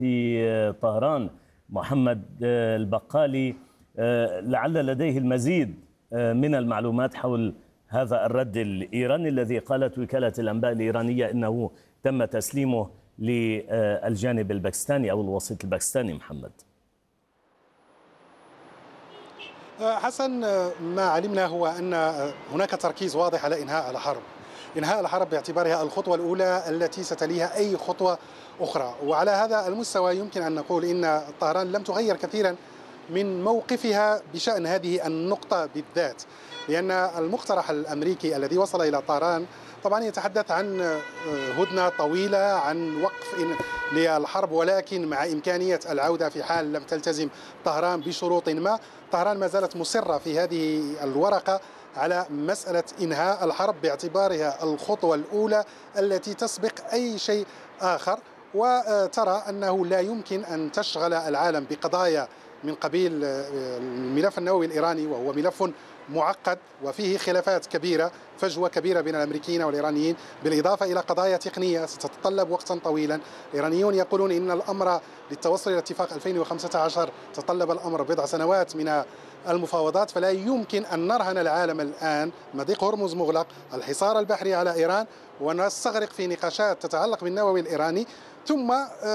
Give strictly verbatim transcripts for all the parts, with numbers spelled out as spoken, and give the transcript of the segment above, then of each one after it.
في طهران محمد البقالي، لعل لديه المزيد من المعلومات حول هذا الرد الإيراني الذي قالت وكالة الأنباء الإيرانية إنه تم تسليمه للجانب الباكستاني أو الوسيط الباكستاني. محمد حسن، ما علمنا هو أن هناك تركيز واضح على إنهاء الحرب إنهاء الحرب باعتبارها الخطوة الأولى التي ستليها أي خطوة أخرى. وعلى هذا المستوى يمكن أن نقول إن طهران لم تغير كثيرا من موقفها بشأن هذه النقطة بالذات، لأن المقترح الأمريكي الذي وصل إلى طهران طبعا يتحدث عن هدنة طويلة، عن وقف للحرب، ولكن مع إمكانية العودة في حال لم تلتزم طهران بشروط ما. طهران ما زالت مصرة في هذه الورقة على مسألة إنهاء الحرب باعتبارها الخطوة الأولى التي تسبق أي شيء آخر، وترى أنه لا يمكن أن تشغل العالم بقضايا من قبيل الملف النووي الإيراني، وهو ملف معقد وفيه خلافات كبيرة، فجوة كبيرة بين الأمريكيين والإيرانيين، بالإضافة إلى قضايا تقنية ستتطلب وقتا طويلا. الإيرانيون يقولون إن الأمر للتوصل إلى اتفاق ألفين وخمسة عشر تطلب الأمر بضع سنوات من المفاوضات، فلا يمكن أن نرهن العالم الآن. مضيق هرمز مغلق، الحصار البحري على إيران، ونستغرق في نقاشات تتعلق بالنووي الإيراني. ثم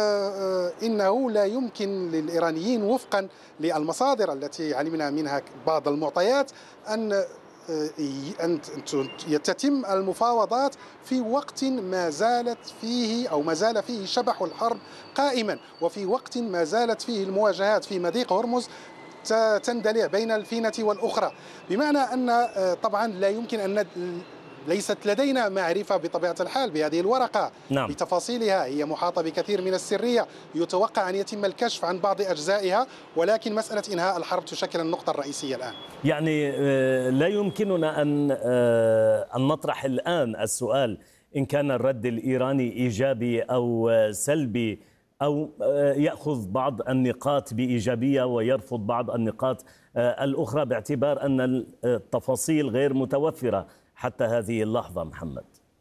إنه لا يمكن للإيرانيين وفقا للمصادر التي علمنا منها بعض المعطيات أن أن تتم المفاوضات في وقت ما زالت فيه أو ما زال فيه شبح الحرب قائما، وفي وقت ما زالت فيه المواجهات في مضيق هرمز تندلع بين الفينة والأخرى. بمعنى أن طبعا لا يمكن أن ليست لدينا معرفة بطبيعة الحال بهذه الورقة. نعم. بتفاصيلها، هي محاطة بكثير من السرية، يتوقع أن يتم الكشف عن بعض أجزائها، ولكن مسألة إنهاء الحرب تشكل النقطة الرئيسية الآن. يعني لا يمكننا أن أن نطرح الآن السؤال إن كان الرد الإيراني إيجابي أو سلبي، أو يأخذ بعض النقاط بإيجابية ويرفض بعض النقاط الأخرى، باعتبار أن التفاصيل غير متوفرة حتى هذه اللحظة. محمد.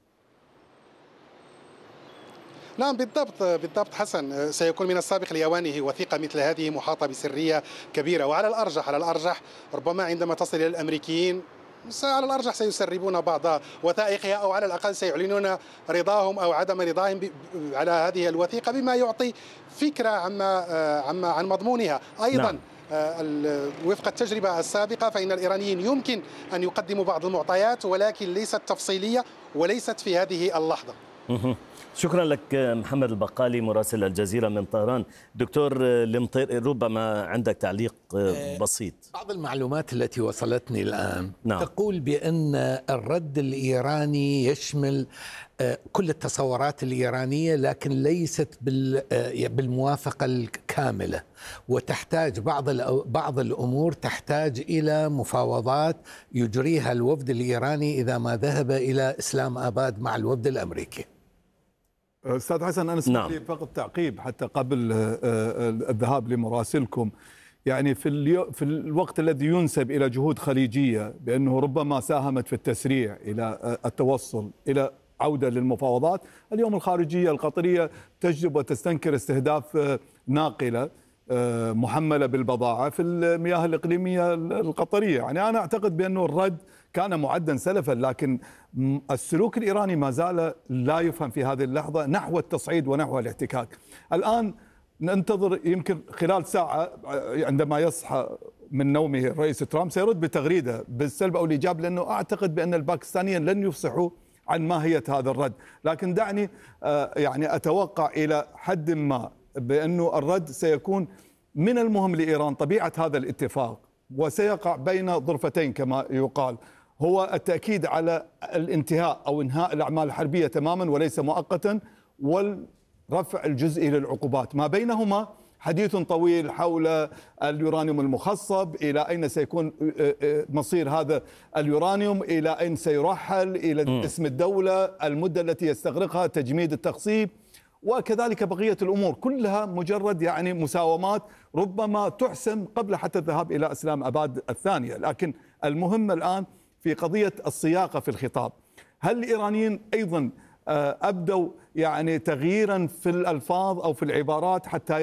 نعم بالضبط بالضبط حسن، سيكون من السابق لأوانه وثيقة مثل هذه محاطة بسرية كبيرة، وعلى الأرجح على الأرجح ربما عندما تصل إلى الأمريكيين على الأرجح سيسربون بعض وثائقها، أو على الأقل سيعلنون رضاهم أو عدم رضاهم على هذه الوثيقة، بما يعطي فكرة عما عما عن مضمونها. أيضا نعم. وفق التجربة السابقة فإن الإيرانيين يمكن أن يقدموا بعض المعطيات، ولكن ليست تفصيلية وليست في هذه اللحظة. شكرا لك محمد البقالي مراسل الجزيرة من طهران. دكتور المطير، ربما عندك تعليق بسيط. بعض المعلومات التي وصلتني الآن نعم. تقول بأن الرد الإيراني يشمل كل التصورات الإيرانية، لكن ليست بالموافقة الكاملة، وتحتاج بعض بعض الأمور تحتاج إلى مفاوضات يجريها الوفد الإيراني إذا ما ذهب إلى إسلام آباد مع الوفد الأمريكي. أستاذ حسن، أنا اسمح لي فقط تعقيب حتى قبل الذهاب لمراسلكم. يعني في اليو في الوقت الذي ينسب إلى جهود خليجية بأنه ربما ساهمت في التسريع إلى التوصل إلى عودة للمفاوضات، اليوم الخارجية القطرية تجلب وتستنكر استهداف ناقلة محملة بالبضاعة في المياه الإقليمية القطرية. يعني أنا أعتقد بأنه الرد كان معدا سلفا، لكن السلوك الإيراني ما زال لا يفهم في هذه اللحظة نحو التصعيد ونحو الاحتكاك. الآن ننتظر يمكن خلال ساعة عندما يصحى من نومه الرئيس ترامب سيرد بتغريدة بالسلب أو الإيجاب، لأنه أعتقد بأن الباكستانيين لن يفصحوا عن ماهية هذا الرد. لكن دعني يعني أتوقع إلى حد ما بأنه الرد سيكون من المهم لإيران طبيعة هذا الاتفاق، وسيقع بين ضرفتين كما يقال، هو التأكيد على الانتهاء أو إنهاء الأعمال الحربية تماما وليس مؤقتا، والرفع الجزئي للعقوبات. ما بينهما حديث طويل حول اليورانيوم المخصب، إلى أين سيكون مصير هذا اليورانيوم، إلى أين سيرحل، إلى اسم الدولة، المدة التي يستغرقها، تجميد التخصيب، وكذلك بقية الأمور، كلها مجرد يعني مساومات ربما تحسم قبل حتى الذهاب إلى إسلام آباد الثانية. لكن المهم الآن في قضية الصياغة في الخطاب. هل الإيرانيين أيضا أبدوا يعني تغييرا في الألفاظ أو في العبارات حتى